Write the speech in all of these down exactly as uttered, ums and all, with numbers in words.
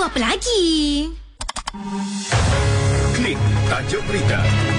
Tunggu apa lagi? Klik tajuk berita.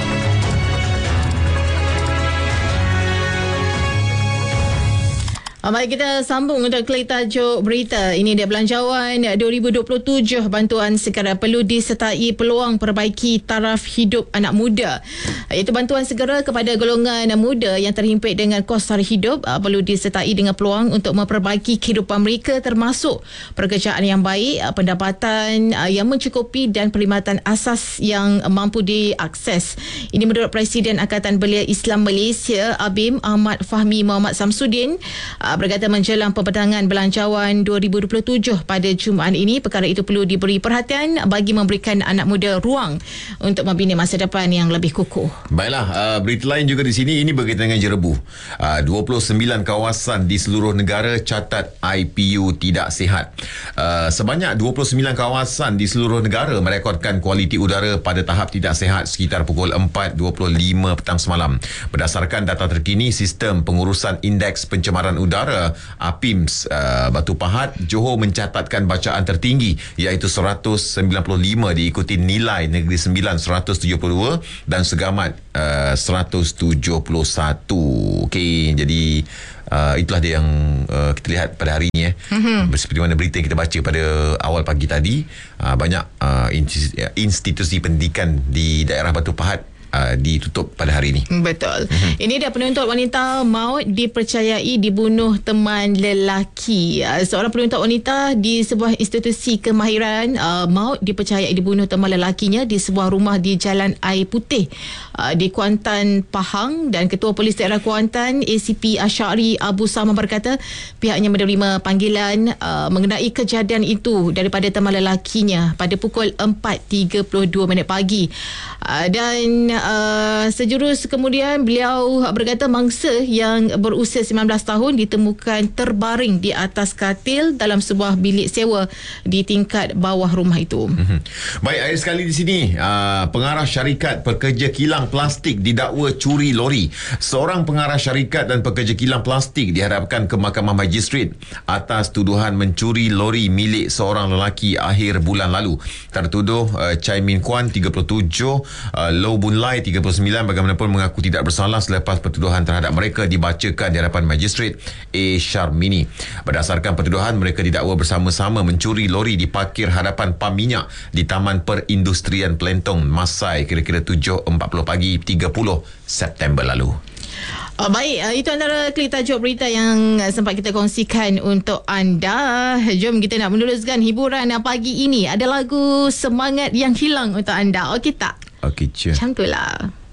Baik, kita sambung untuk klik tajuk berita. Ini dia belanjawan dua ribu dua puluh tujuh bantuan segera perlu disertai peluang perbaiki taraf hidup anak muda. Iaitu bantuan segera kepada golongan muda yang terhimpit dengan kos taraf hidup perlu disertai dengan peluang untuk memperbaiki kehidupan mereka, termasuk pekerjaan yang baik, pendapatan yang mencukupi dan perkhidmatan asas yang mampu diakses. Ini menurut Presiden Angkatan Belia Islam Malaysia A B I M Ahmad Fahmi Muhammad Samsudin berkata menjelang pembentangan belanjawan dua ribu dua puluh tujuh pada Jumaat ini, perkara itu perlu diberi perhatian bagi memberikan anak muda ruang untuk membina masa depan yang lebih kukuh. Baiklah, uh, berita lain juga di sini, ini berkaitan dengan jerebu. Uh, dua puluh sembilan kawasan di seluruh negara catat I P U tidak sihat. Uh, sebanyak dua puluh sembilan kawasan di seluruh negara merekodkan kualiti udara pada tahap tidak sihat sekitar pukul empat dua puluh lima petang semalam. Berdasarkan data terkini Sistem Pengurusan Indeks Pencemaran Udara A P I M S, uh, Batu Pahat, Johor mencatatkan bacaan tertinggi iaitu seratus sembilan puluh lima, diikuti Nilai Negeri Sembilan seratus tujuh puluh dua dan Segamat uh, seratus tujuh puluh satu. Okey, jadi uh, itulah dia yang uh, kita lihat pada hari ini eh. Mm-hmm. Seperti mana berita yang kita baca pada awal pagi tadi, uh, banyak uh, institusi pendidikan di daerah Batu Pahat Uh, ditutup pada hari ini. Betul. Mm-hmm. Ini dia penuntut wanita maut dipercayai dibunuh teman lelaki. Uh, seorang penuntut wanita di sebuah institusi kemahiran uh, maut dipercayai dibunuh teman lelakinya di sebuah rumah di Jalan Air Putih uh, di Kuantan, Pahang, dan Ketua Polis Daerah Kuantan A C P Asyari Abu Sama berkata pihaknya menerima panggilan uh, mengenai kejadian itu daripada teman lelakinya pada pukul empat tiga puluh dua minit pagi. Uh, dan uh, sejurus kemudian beliau berkata mangsa yang berusia sembilan belas tahun ditemukan terbaring di atas katil dalam sebuah bilik sewa di tingkat bawah rumah itu. Mm-hmm. Baik, akhir sekali di sini, uh, pengarah syarikat pekerja kilang plastik didakwa curi lori. Seorang pengarah syarikat dan pekerja kilang plastik dihadapkan ke Mahkamah Magistrate atas tuduhan mencuri lori milik seorang lelaki akhir bulan lalu. Tertuduh uh, Chai Min Kuan tiga puluh tujuh, uh, Low Bun Lai tiga puluh sembilan bagaimanapun mengaku tidak bersalah selepas pertuduhan terhadap mereka dibacakan di hadapan Magistrate A. Sharmini. Berdasarkan pertuduhan, mereka didakwa bersama-sama mencuri lori di parkir hadapan pam minyak di Taman Perindustrian Pelentong, Masai, kira-kira tujuh empat puluh pagi tiga puluh September lalu. Oh, baik, uh, itu antara klik tajuk berita yang uh, sempat kita kongsikan untuk anda. Jom kita nak meneruskan hiburan uh, pagi ini. Ada lagu Semangat Yang Hilang untuk anda. Okey tak? Okey, cia. Macam tu lah.